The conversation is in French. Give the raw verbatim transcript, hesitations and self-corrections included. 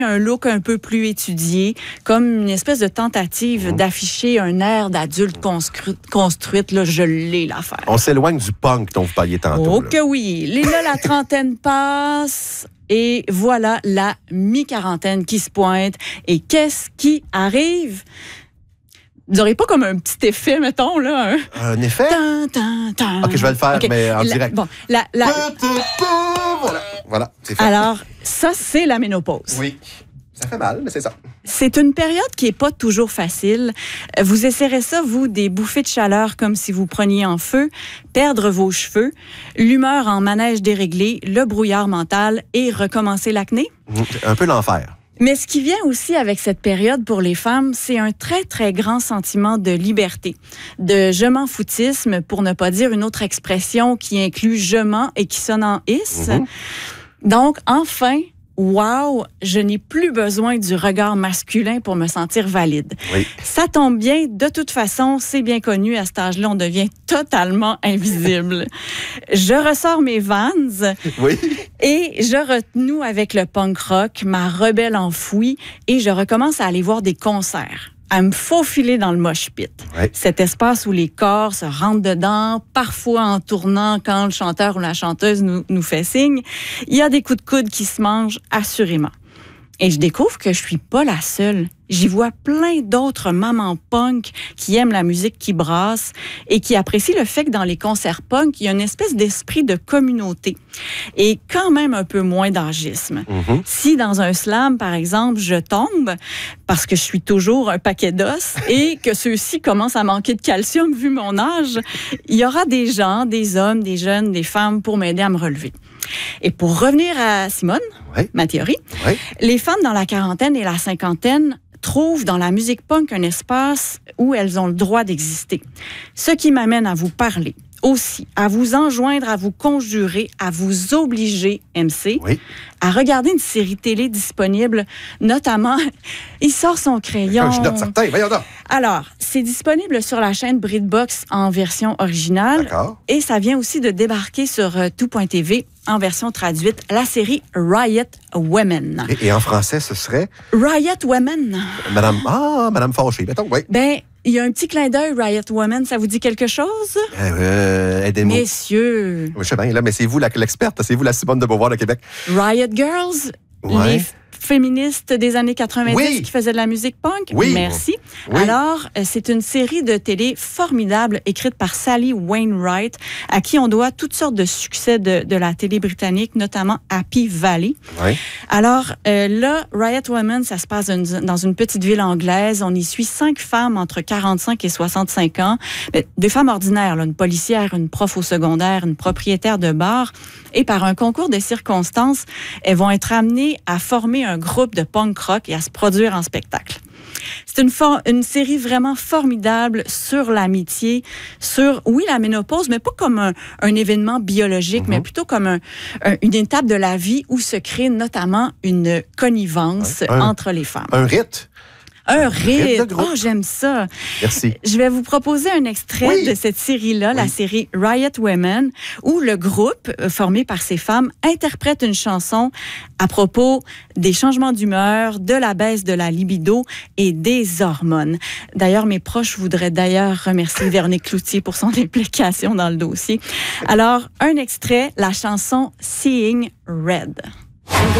un look un peu plus étudié, comme une espèce de tentative mmh. d'afficher un air d'adulte constru- construite. Là, je l'ai, l'affaire. On s'éloigne du punk dont vous parliez tantôt. Oh là. que oui. Les là, la trentaine passe et voilà la mi-quarantaine qui se pointe. Et qu'est-ce qui arrive? Vous n'aurez pas comme un petit effet, mettons, là? Un, un effet? Tan, tan, tan. OK, je vais le faire, okay. mais en la, direct. Bon, la... la... Voilà, voilà, c'est fait. Alors, ça, c'est la ménopause. Oui. Ça fait mal, mais c'est ça. C'est une période qui n'est pas toujours facile. Vous essayerez ça, vous, des bouffées de chaleur comme si vous preniez en feu, perdre vos cheveux, l'humeur en manège déréglé, le brouillard mental et recommencer l'acné? Un peu l'enfer. Mais ce qui vient aussi avec cette période pour les femmes, c'est un très, très grand sentiment de liberté, de je m'en foutisme, pour ne pas dire une autre expression qui inclut je m'en et qui sonne en is. Mm-hmm. Donc, enfin, wow, je n'ai plus besoin du regard masculin pour me sentir valide. Oui. Ça tombe bien, de toute façon, c'est bien connu, à cet âge-là, on devient totalement invisible. Je ressors mes Vans oui. et je renoue avec le punk rock, ma rebelle enfouie, et je recommence à aller voir des concerts, à me faufiler dans le mosh pit. Oui. Cet espace où les corps se rentrent dedans, parfois en tournant quand le chanteur ou la chanteuse nous, nous fait signe. Il y a des coups de coude qui se mangent, assurément. Et je découvre que je suis pas la seule. J'y vois plein d'autres mamans punk qui aiment la musique qui brasse et qui apprécient le fait que dans les concerts punk, il y a une espèce d'esprit de communauté et quand même un peu moins d'âgisme. Mm-hmm. Si dans un slam, par exemple, je tombe parce que je suis toujours un paquet d'os et que ceux-ci commencent à manquer de calcium vu mon âge, il y aura des gens, des hommes, des jeunes, des femmes pour m'aider à me relever. Et pour revenir à Simone, oui. ma théorie, oui. les femmes dans la quarantaine et la cinquantaine trouvent dans la musique punk un espace où elles ont le droit d'exister. Ce qui m'amène à vous parler aussi, à vous enjoindre, à vous conjurer, à vous obliger, M C, oui. à regarder une série télé disponible, notamment, il sort son crayon. Je note certain, voyons donc. Alors, c'est disponible sur la chaîne BritBox en version originale. D'accord. Et ça vient aussi de débarquer sur euh, tout point t v en version traduite, la série Riot Women. Et, et en français, ce serait? Riot Women. Madame, ah, Madame Fauché, mettons, oui. Ben, il y a un petit clin d'œil, Riot Women, ça vous dit quelque chose? Euh, aidez-moi. Messieurs. Je sais bien, là, mais c'est vous la, l'experte, c'est vous la Simone de Beauvoir de Québec. Riot Girls, ouais. les féministes des années quatre-vingt-dix oui. qui faisaient de la musique punk. Oui. Merci. Oui. Alors, c'est une série de télé formidable écrite par Sally Wainwright, à qui on doit toutes sortes de succès de, de la télé britannique, notamment Happy Valley. Oui. Alors, euh, là, Riot Women, ça se passe dans une, dans une petite ville anglaise. On y suit cinq femmes entre quarante-cinq et soixante-cinq ans. Des femmes ordinaires, là, une policière, une prof au secondaire, une propriétaire de bar. Et par un concours de circonstances, elles vont être amenées à former un groupe de punk rock et à se produire en spectacle. C'est une, for- une série vraiment formidable sur l'amitié, sur, oui, la ménopause, mais pas comme un, un événement biologique, mm-hmm. mais plutôt comme un, un, une étape de la vie où se crée notamment une connivence un, entre les femmes. Un rite. Un rite. rite Oh, j'aime ça. Merci. Je vais vous proposer un extrait oui. de cette série-là, oui. la série Riot Women, où le groupe, formé par ces femmes, interprète une chanson à propos des changements d'humeur, de la baisse de la libido et des hormones. D'ailleurs, mes proches voudraient d'ailleurs remercier Véronique Cloutier pour son implication dans le dossier. Alors, un extrait, la chanson Seeing Red.